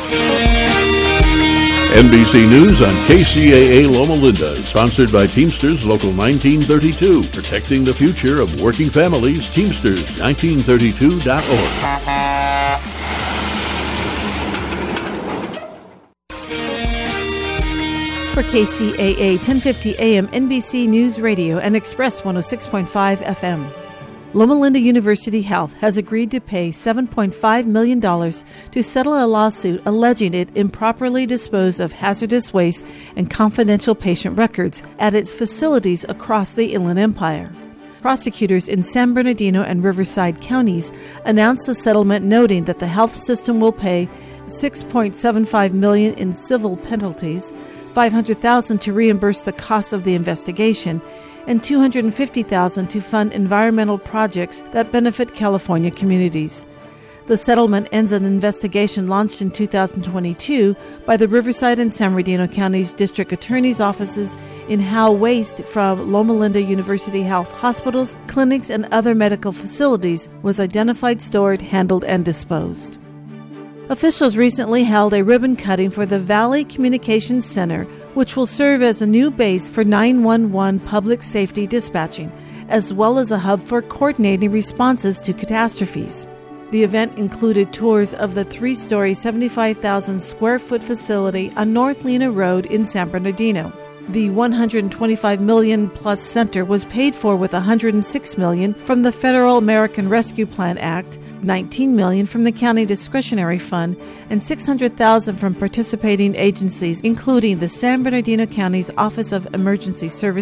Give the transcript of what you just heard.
NBC News on KCAA Loma Linda, sponsored by Teamsters Local 1932, protecting the future of working families. Teamsters1932.org. For KCAA 1050 AM NBC News Radio and Express 106.5 FM. Loma Linda University Health has agreed to pay $7.5 million to settle a lawsuit alleging it improperly disposed of hazardous waste and confidential patient records at its facilities across the Inland Empire. Prosecutors in San Bernardino and Riverside counties announced the settlement, noting that the health system will pay $6.75 million in civil penalties, $500,000 to reimburse the cost of the investigation, and $250,000 to fund environmental projects that benefit California communities. The settlement ends an investigation launched in 2022 by the Riverside and San Bernardino County's district attorney's offices in how waste from Loma Linda University Health hospitals, clinics, and other medical facilities was identified, stored, handled, and disposed. Officials recently held a ribbon cutting for the Valley Communications Center, which will serve as a new base for 911 public safety dispatching, as well as a hub for coordinating responses to catastrophes. The event included tours of the 3-story, 75,000 square foot facility on North Lena Road in San Bernardino. The $125 million plus center was paid for with $106 million from the Federal American Rescue Plan Act, $19 million from the County Discretionary Fund, and $600,000 from participating agencies, including the San Bernardino County's Office of Emergency Services,